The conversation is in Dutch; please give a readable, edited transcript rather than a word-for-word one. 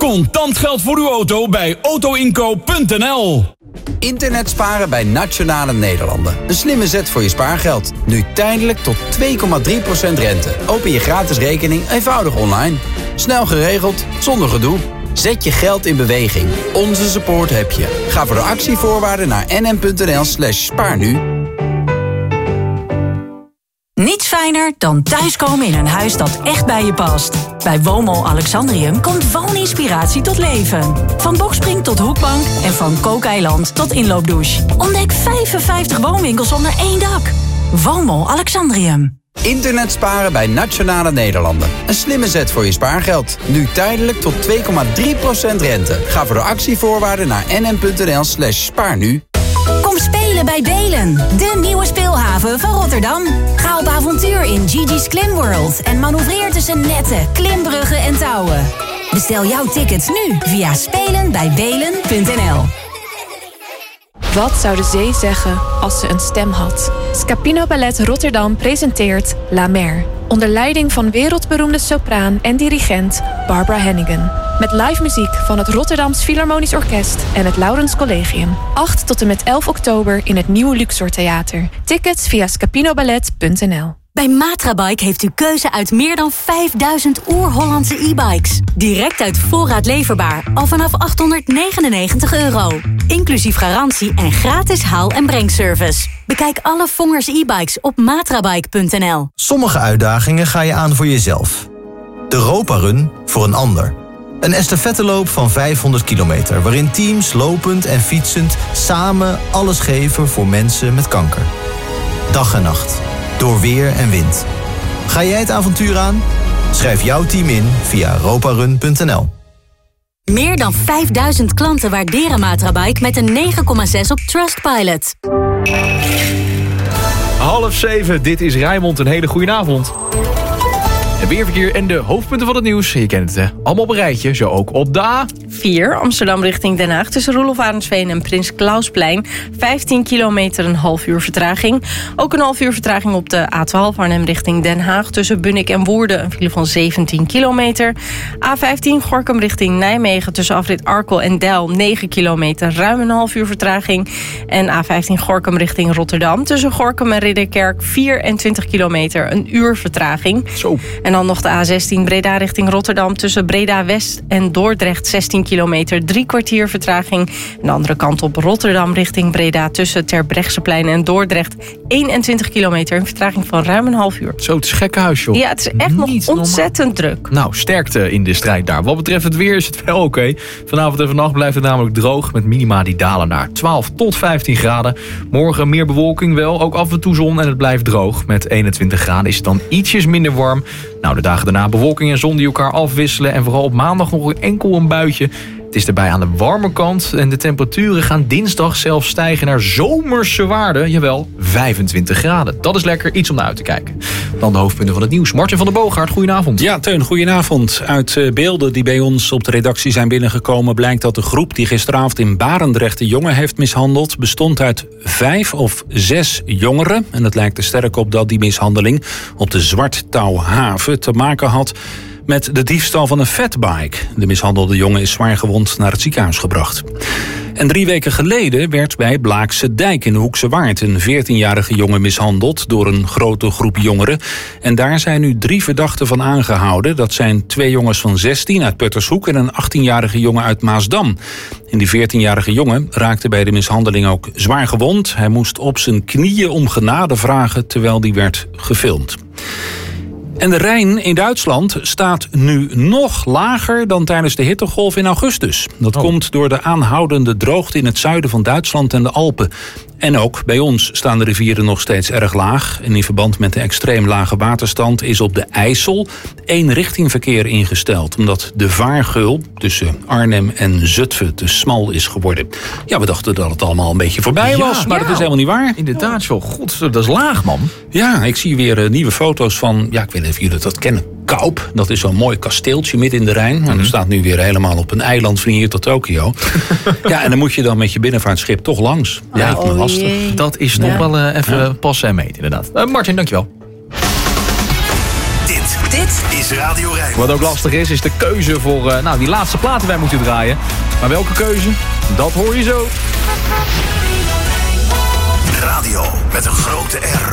Contant geld voor uw auto bij autoinkoop.nl. Internet sparen bij Nationale Nederlanden. Een slimme zet voor je spaargeld. Nu tijdelijk tot 2,3% rente. Open je gratis rekening eenvoudig online. Snel geregeld, zonder gedoe. Zet je geld in beweging. Onze support heb je. Ga voor de actievoorwaarden naar nm.nl/spaarnu. Niets fijner dan thuiskomen in een huis dat echt bij je past. Bij Woonmol Alexandrium komt wooninspiratie tot leven. Van bokspring tot hoekbank en van kookeiland tot inloopdouche. Ontdek 55 woonwinkels onder één dak. Woonmol Alexandrium. Internet sparen bij Nationale Nederlanden. Een slimme zet voor je spaargeld. Nu tijdelijk tot 2,3% rente. Ga voor de actievoorwaarden naar nm.nl/spaarnu. Kom spelen bij Belen, de nieuwe speelhaven van Rotterdam. Ga op avontuur in Gigi's Klimworld en manoeuvreer tussen netten, klimbruggen en touwen. Bestel jouw tickets nu via spelenbijbelen.nl. Wat zou de zee zeggen als ze een stem had? Scapino Ballet Rotterdam presenteert La Mer. Onder leiding van wereldberoemde sopraan en dirigent Barbara Hannigan. Met live muziek van het Rotterdams Philharmonisch Orkest en het Laurens Collegium. 8 tot en met 11 oktober in het Nieuwe Luxor Theater. Tickets via scapinoballet.nl. Bij Matrabike heeft u keuze uit meer dan 5000 oer-Hollandse e-bikes. Direct uit voorraad leverbaar, al vanaf €899. Inclusief garantie en gratis haal- en brengservice. Bekijk alle Vongers e-bikes op matrabike.nl. Sommige uitdagingen ga je aan voor jezelf. De Roparun voor een ander. Een estafetteloop van 500 kilometer... waarin teams lopend en fietsend samen alles geven voor mensen met kanker. Dag en nacht. Door weer en wind. Ga jij het avontuur aan? Schrijf jouw team in via roparun.nl. Meer dan 5000 klanten waarderen Matrabike met een 9,6 op Trustpilot. 6:30, dit is Rijnmond. Een hele goede avond. Het weerverkeer en de hoofdpunten van het nieuws. Je kent het allemaal op een rijtje, zo ook op de A4, Amsterdam richting Den Haag... tussen Roelof Arendsveen en Prins Klausplein. 15 kilometer, een half uur vertraging. Ook een half uur vertraging op de A12 Arnhem richting Den Haag... tussen Bunnik en Woerden, een file van 17 kilometer. A15 Gorinchem richting Nijmegen... tussen afrit Arkel en Deil, 9 kilometer, ruim een half uur vertraging. En A15 Gorinchem richting Rotterdam... tussen Gorinchem en Ridderkerk, 24 kilometer, een uur vertraging. Zo. En dan nog de A16 Breda richting Rotterdam... tussen Breda-West en Dordrecht, 16 kilometer, 3 kwartier vertraging. En de andere kant op Rotterdam richting Breda... tussen Terbrechtseplein en Dordrecht, 21 kilometer... een vertraging van ruim een half uur. Zo, het is gekkenhuis, joh. Ja, het is echt niet nog ontzettend druk. Nou, sterkte in de strijd daar. Wat betreft het weer is het wel oké. Vanavond en vannacht blijft het namelijk droog... met minima die dalen naar 12 tot 15 graden. Morgen meer bewolking wel, ook af en toe zon en het blijft droog. Met 21 graden is het dan ietsjes minder warm... Nou, de dagen daarna bewolking en zon die elkaar afwisselen... en vooral op maandag nog enkel een buitje. Het is erbij aan de warme kant... en de temperaturen gaan dinsdag zelfs stijgen naar zomerse waarden. Jawel, 25 graden. Dat is lekker, iets om naar uit te kijken. Dan de hoofdpunten van het nieuws. Martin van der Boogaard, goedenavond. Ja, Teun, goedenavond. Uit beelden die bij ons op de redactie zijn binnengekomen... blijkt dat de groep die gisteravond in Barendrecht de jongen heeft mishandeld... bestond uit 5 of 6 jongeren. En het lijkt er sterk op dat die mishandeling op de Zwarttouwhaven te maken had... met de diefstal van een fatbike. De mishandelde jongen is zwaargewond naar het ziekenhuis gebracht. En 3 weken geleden werd bij Blaakse Dijk in de Hoekse Waard... een 14-jarige jongen mishandeld door een grote groep jongeren. En daar zijn nu 3 verdachten van aangehouden. Dat zijn 2 jongens van 16 uit Puttershoek... en een 18-jarige jongen uit Maasdam. En die 14-jarige jongen raakte bij de mishandeling ook zwaar gewond. Hij moest op zijn knieën om genade vragen terwijl die werd gefilmd. En de Rijn in Duitsland staat nu nog lager dan tijdens de hittegolf in augustus. Dat komt door de aanhoudende droogte in het zuiden van Duitsland en de Alpen. En ook bij ons staan de rivieren nog steeds erg laag. En in verband met de extreem lage waterstand is op de IJssel 1-richtingverkeer ingesteld. Omdat de vaargeul tussen Arnhem en Zutphen te smal is geworden. Ja, we dachten dat het allemaal een beetje voorbij was, maar dat is helemaal niet waar. Inderdaad, zo. God, dat is laag, man. Ja, ik zie weer nieuwe foto's van, ja, ik weet niet of jullie dat kennen, Kaup. Dat is zo'n mooi kasteeltje midden in de Rijn. En dat staat nu weer helemaal op een eiland van hier tot Tokio. Ja, en dan moet je dan met je binnenvaartschip toch langs. Ja, lastig. Dat is nog wel even passen en meten, inderdaad. Martin, dankjewel. Dit is is Radio Rijnmond. Wat ook lastig is de keuze voor die laatste platen die wij moeten draaien. Maar welke keuze? Dat hoor je zo. Radio met een grote R.